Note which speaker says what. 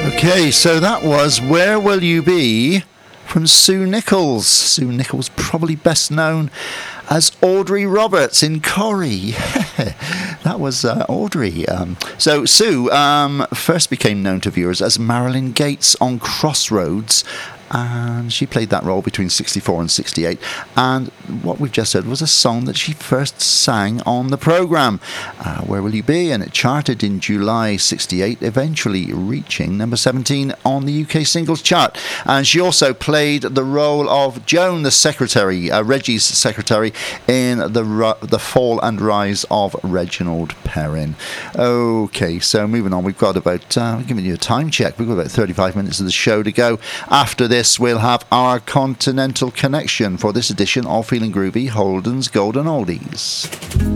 Speaker 1: Okay, so that was Where Will You Be from Sue Nichols. Sue Nichols, probably best known as Audrey Roberts in Corrie. That was Audrey. So Sue first became known to viewers as Marilyn Gates on Crossroads, and she played that role between 64 and 68. And what we've just heard was a song that she first sang on the programme, Where Will You Be? And it charted in July 68, eventually reaching number 17 on the UK singles chart. And she also played the role of Joan, the secretary, Reggie's secretary, in the Fall and Rise of Reginald Perrin. Okay, so moving on, we've got about, giving you a time check, we've got about 35 minutes of the show to go. After this, we'll have our Continental Connection for this edition of Feeling Groovy, Holden's Golden Oldies.